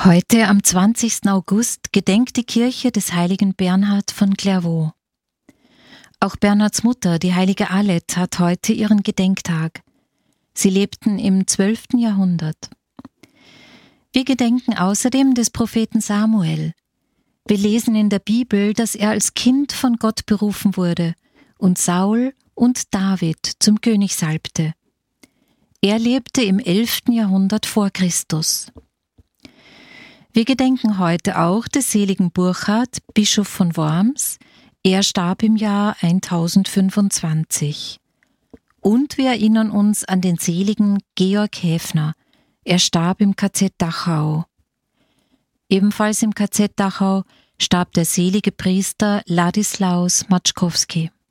Heute am 20. August gedenkt die Kirche des heiligen Bernhard von Clairvaux. Auch Bernhards Mutter, die heilige Alet, hat heute ihren Gedenktag. Sie lebten im 12. Jahrhundert. Wir gedenken außerdem des Propheten Samuel. Wir lesen in der Bibel, dass er als Kind von Gott berufen wurde und Saul und David zum König salbte. Er lebte im 11. Jahrhundert vor Christus. Wir gedenken heute auch des seligen Burchard, Bischof von Worms. Er starb im Jahr 1025. Und wir erinnern uns an den seligen Georg Häfner. Er starb im KZ Dachau. Ebenfalls im KZ Dachau starb der selige Priester Ladislaus Matschkowski.